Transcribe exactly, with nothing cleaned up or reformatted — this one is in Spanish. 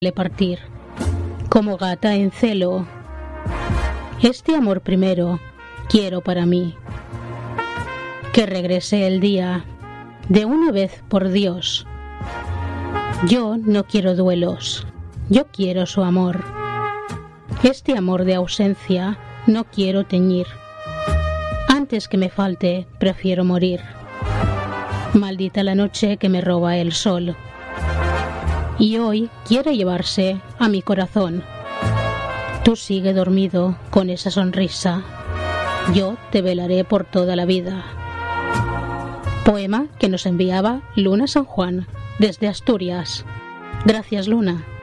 le partir, como gata en celo. Este amor primero quiero para mí. Que regrese el día, de una vez por Dios. Yo no quiero duelos, yo quiero su amor. Este amor de ausencia no quiero teñir. Antes que me falte, prefiero morir. Maldita la noche que me roba el sol. Y hoy quiere llevarse a mi corazón. Tú sigue dormido con esa sonrisa. Yo te velaré por toda la vida. Poema que nos enviaba Luna San Juan, desde Asturias. Gracias, Luna.